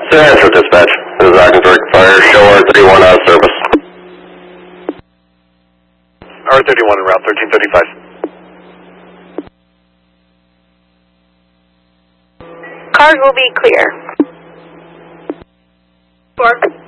Answer dispatch. This is Ogdensburg Fire. Show R31 out of service. R31 en route 1335. Cars will be clear. 4.